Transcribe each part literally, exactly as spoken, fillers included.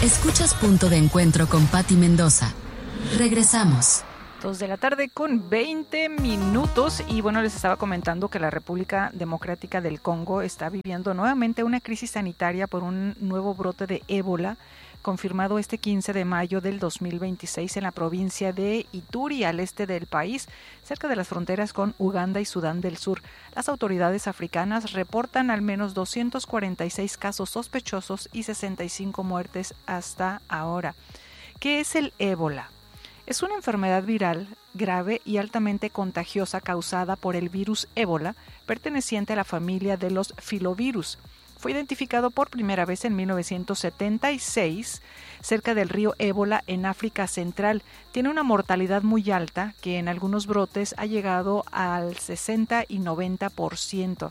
Escuchas Punto de Encuentro con Patti Mendoza. Regresamos. Dos de la tarde con veinte minutos y bueno, les estaba comentando que la República Democrática del Congo está viviendo nuevamente una crisis sanitaria por un nuevo brote de ébola confirmado este quince de mayo del dos mil veintiséis en la provincia de Ituri, al este del país, cerca de las fronteras con Uganda y Sudán del Sur. Las autoridades africanas reportan al menos doscientos cuarenta y seis casos sospechosos y sesenta y cinco muertes hasta ahora. ¿Qué es el ébola? Es una enfermedad viral grave y altamente contagiosa causada por el virus ébola, perteneciente a la familia de los filovirus. Fue identificado por primera vez en mil novecientos setenta y seis cerca del río Ébola en África Central. Tiene una mortalidad muy alta que en algunos brotes ha llegado al sesenta y noventa por ciento.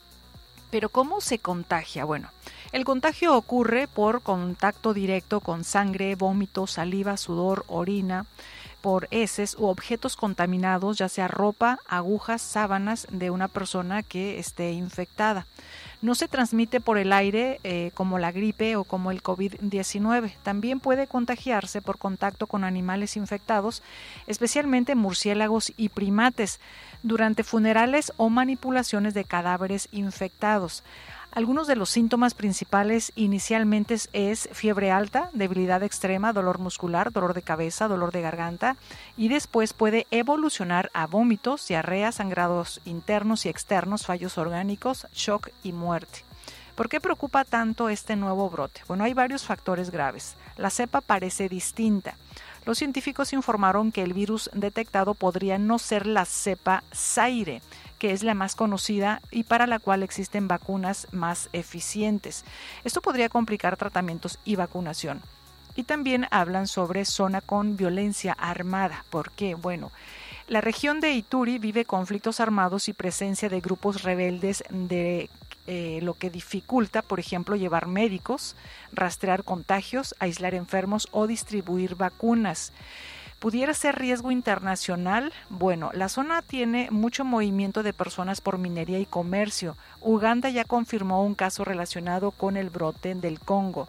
¿Pero cómo se contagia? Bueno, el contagio ocurre por contacto directo con sangre, vómito, saliva, sudor, orina, por heces u objetos contaminados, ya sea ropa, agujas, sábanas de una persona que esté infectada. No se transmite por el aire eh, como la gripe o como el covid diecinueve. También puede contagiarse por contacto con animales infectados, especialmente murciélagos y primates, durante funerales o manipulaciones de cadáveres infectados. Algunos de los síntomas principales inicialmente es fiebre alta, debilidad extrema, dolor muscular, dolor de cabeza, dolor de garganta y después puede evolucionar a vómitos, diarrea, sangrados internos y externos, fallos orgánicos, shock y muerte. ¿Por qué preocupa tanto este nuevo brote? Bueno, hay varios factores graves. La cepa parece distinta. Los científicos informaron que el virus detectado podría no ser la cepa Zaire, que es la más conocida y para la cual existen vacunas más eficientes. Esto podría complicar tratamientos y vacunación. Y también hablan sobre zona con violencia armada. ¿Por qué? Bueno, la región de Ituri vive conflictos armados y presencia de grupos rebeldes de eh, lo que dificulta, por ejemplo, llevar médicos, rastrear contagios, aislar enfermos o distribuir vacunas. ¿Pudiera ser riesgo internacional? Bueno, la zona tiene mucho movimiento de personas por minería y comercio. Uganda ya confirmó un caso relacionado con el brote del Congo.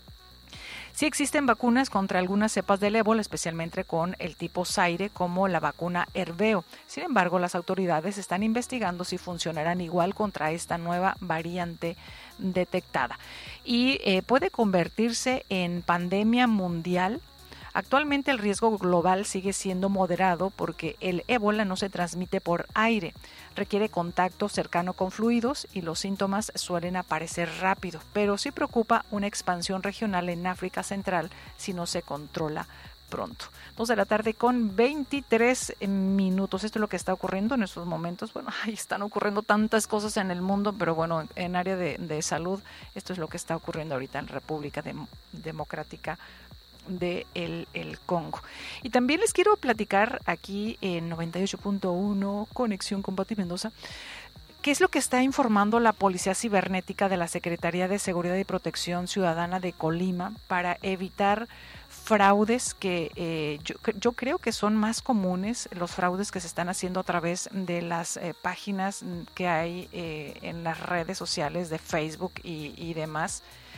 Sí existen vacunas contra algunas cepas del ébola, especialmente con el tipo Zaire, como la vacuna Erveo. Sin embargo, las autoridades están investigando si funcionarán igual contra esta nueva variante detectada. Y eh, puede convertirse en pandemia mundial. Actualmente el riesgo global sigue siendo moderado porque el ébola no se transmite por aire, requiere contacto cercano con fluidos y los síntomas suelen aparecer rápido, pero sí preocupa una expansión regional en África Central si no se controla pronto. Dos de la tarde con veintitrés minutos. Esto es lo que está ocurriendo en estos momentos. Bueno, ahí están ocurriendo tantas cosas en el mundo, pero bueno, en área de, de salud, esto es lo que está ocurriendo ahorita en República Dem- Democrática de el, el Congo. Y también les quiero platicar aquí en noventa y ocho punto uno Conexión con Patti Mendoza, qué es lo que está informando la Policía Cibernética de la Secretaría de Seguridad y Protección Ciudadana de Colima para evitar fraudes que eh, yo, yo creo que son más comunes, los fraudes que se están haciendo a través de las eh, páginas que hay eh, en las redes sociales de Facebook y, y demás,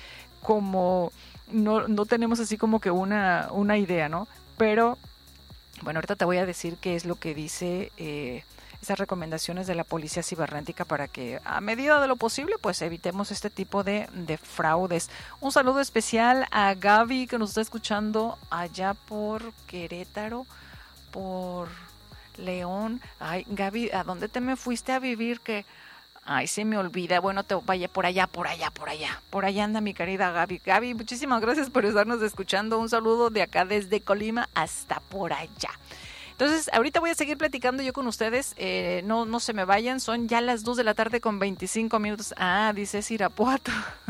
como no, no tenemos así como que una, una idea, ¿no? Pero, bueno, ahorita te voy a decir qué es lo que dice eh, esas recomendaciones de la Policía Cibernética para que, a medida de lo posible, pues evitemos este tipo de, de fraudes. Un saludo especial a Gaby, que nos está escuchando allá por Querétaro, por León. Ay, Gaby, ¿a dónde te me fuiste a vivir? Que Ay, se me olvida. Bueno, te vaya por allá, por allá, por allá. Por allá anda mi querida Gaby. Gaby, muchísimas gracias por estarnos escuchando. Un saludo de acá desde Colima hasta por allá. Entonces, ahorita voy a seguir platicando yo con ustedes. Eh, no, no se me vayan. Son ya las dos de la tarde con veinticinco minutos. Ah, dice Irapuato.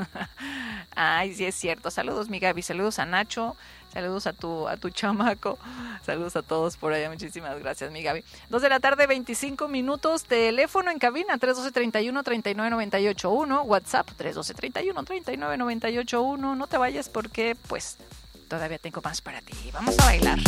Ay, sí es cierto. Saludos, mi Gaby. Saludos a Nacho. Saludos a tu, a tu chamaco. Saludos a todos por allá. Muchísimas gracias, mi Gaby. Dos de la tarde, veinticinco minutos. Teléfono en cabina, tres uno dos, tres uno, tres nueve nueve ocho uno. WhatsApp, tres uno dos, tres uno, tres nueve nueve ocho uno. No te vayas porque, pues, todavía tengo más para ti. Vamos a bailar.